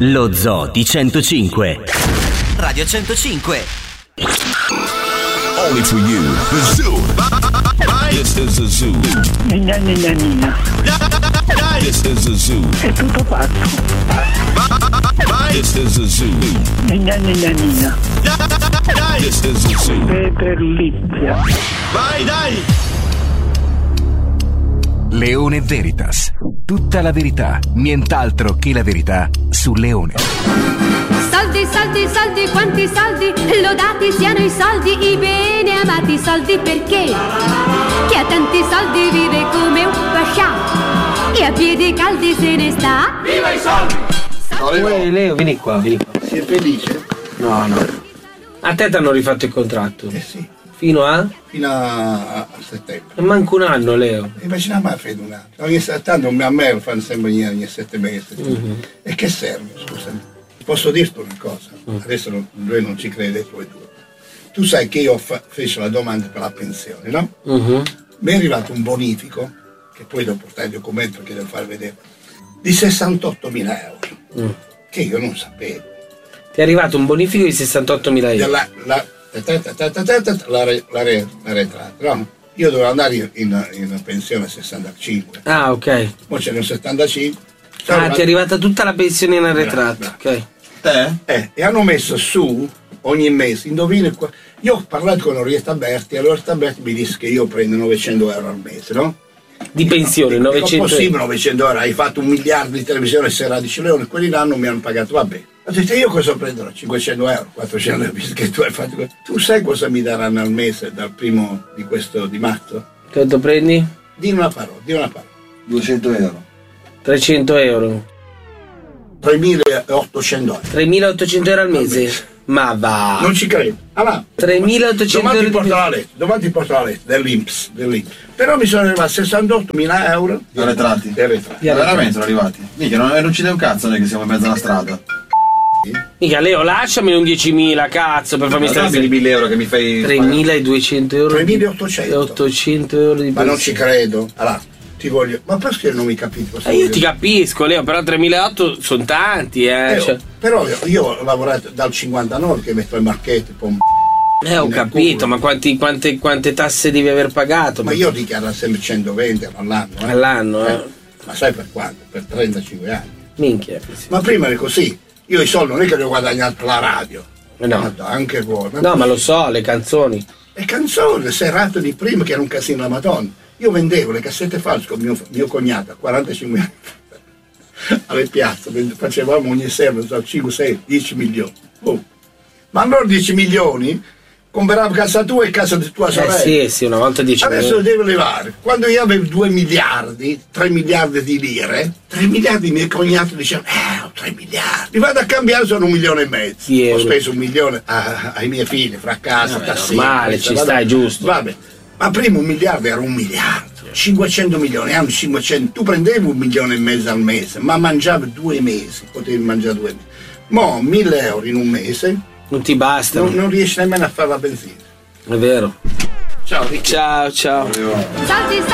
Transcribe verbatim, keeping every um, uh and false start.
Lo Zoo di centocinque. Radio centocinque. Only for you, the zoo. This is the zoo. Nina, nina, nina. This is the zoo. È tutto pazzo. This is the zoo. Nina, nina, nina. This is the zoo. Peterlizia. Vai, dai! Leone Veritas. Tutta la verità, nient'altro che la verità su Leone. Soldi, soldi, soldi, quanti soldi, lodati siano i soldi, i bene amati soldi, perché chi ha tanti soldi vive come un pascià e a piedi caldi se ne sta. Viva i soldi! Uè, Leo, vieni qua, vieni qua. Si è felice? No, no. A te ti hanno rifatto il contratto? Eh sì. Fino a? Fino a, a settembre. E manco un anno, Leo. E invece non mi ha fatto un anno. Ogni, tanto a me lo fanno sempre ogni, ogni sette mesi. Mm-hmm. E che serve, scusami? Posso dirti una cosa? Mm. Adesso non, lui non ci crede, tu e tu. Tu sai che io fa, feci la domanda per la pensione, no? Mm-hmm. Mi è arrivato un bonifico, che poi devo portare il documento che devo far vedere, di sessantottomila euro, mm. che io non sapevo. Ti è arrivato un bonifico di sessantottomila euro? La, la, la, re, la, re, la retrata, no? Io dovevo andare in, in, in pensione a sessantacinque. Ah, ok. Poi ce n'è settantacinque. Ah, una... ti è arrivata tutta la pensione in arretrato, ok. Te? Eh, e hanno messo su ogni mese, indovina qua. Io ho parlato con Orietta Berti e Orietta Berti mi disse che io prendo novecento euro al mese, no? Di pensione, no, novecento euro? È possibile novecento euro, hai fatto un miliardo di televisione e sei dieci Leone, quelli l'anno mi hanno pagato, vabbè. Ho detto, io cosa prenderò? cinquecento euro, quattrocento euro, visto che tu hai fatto questo. Tu sai cosa mi daranno al mese dal primo di questo di marzo? Quanto prendi? Di una parola, di una parola. duecento euro. trecento euro. tremilaottocento euro. tremilaottocento euro al mese? Ma va! Non ci credo. Allora, tremilaottocento euro. Domani ti porto la lettera, domani ti porto la lettera dell'I N P S, dell'I N P S. Però mi sono arrivati sessantottomila euro di arretrati. Di arretrati. Ma veramente sono arrivati? Mica, non, non ci dai un cazzo noi che siamo in mezzo alla strada. Mica, Leo, lasciami un diecimila, cazzo, per farmi stare di mille euro che mi fai. tremiladuecento euro. tremilaottocento. ottocento euro di ma non ci credo. Allora, ti voglio. Ma perché non mi capite? Eh, io ti capisco, Leo, però tremilaottocento sono tanti, eh. eh cioè. Però io, io ho lavorato dal cinquantanove che metto i marchetti, pom. Eh, ho capito, ma quanti, quante, quante tasse devi aver pagato? Ma io dichiaro sempre centoventi all'anno. Eh. All'anno, eh. eh. Ma sai per quanto? Per trentacinque anni. Minchia. Sì. Ma prima era così. Io i soldi non è che li ho guadagnati per la radio. No. Anche voi. Ma no, ma lo so, le canzoni. Le canzoni, le serate di prima che era un casino la Madonna. Io vendevo le cassette false con mio, mio cognato a quarantacinque anni alle piazze, facevamo ogni sera so, cinque, sei, dieci milioni. Oh. Ma allora dieci milioni compravo casa tua e casa di tua sorella. Eh sì, sì, una volta dieci adesso milioni. Lo devo levare. Quando io avevo due miliardi, tre miliardi di lire, tre miliardi i miei cognati dicevano, eh, ho tre miliardi. Li vado a cambiare, sono un milione e mezzo. Sì, ho speso un milione a, ai miei figli, fra casa, no, tassini. Male, ci stai, giusto. Vabbè. Ma prima un miliardo era un miliardo. cinquecento milioni, hanno cinquecento. Tu prendevi un milione e mezzo al mese, ma mangiavi due mesi, potevi mangiare due mesi. Mo' mille euro in un mese. Non ti basta. Non, non riesci nemmeno a fare la benzina. È vero. Ciao, Ricchi. Ciao, ciao. Saldi,